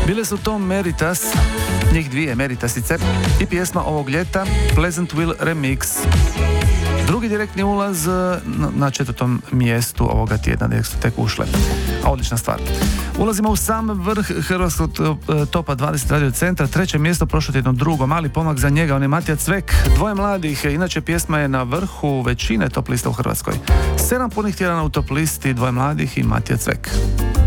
Bile su to Meritas, njih dvije Meritasice, i pjesma ovog ljeta Pleasantville Remix. Drugi direktni ulaz na 4. mjestu ovoga tjedna, gdje su tek ušle. A odlična stvar. Ulazimo u sam vrh hrvatskog topa 20 radio centra. 3. mjesto prošlo tjedno, drugo. Mali pomak za njega, on je Matija Cvek. Dvoje mladih, inače pjesma je na vrhu većine top lista u Hrvatskoj. 7 punih tjedana u top listi, Dvoje mladih i Matija Cvek.